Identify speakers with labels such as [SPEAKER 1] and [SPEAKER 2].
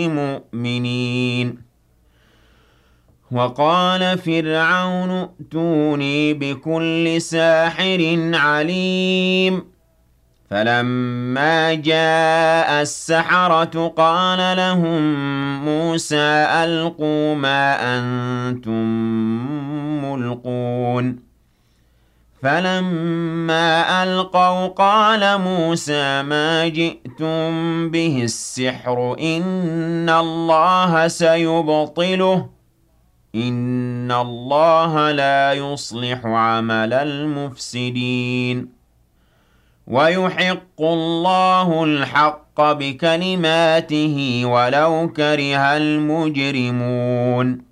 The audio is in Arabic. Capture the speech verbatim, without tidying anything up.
[SPEAKER 1] مؤمنين وقال فرعون ائتوني بكل ساحر عليم فلما جاء السحرة قال لهم موسى ألقوا ما أنتم ملقون فلما ألقوا قال موسى ما جئتم به السحر إن الله سيبطله إن الله لا يصلح عمل المفسدين ويحق الله الحق بكلماته ولو كره المجرمون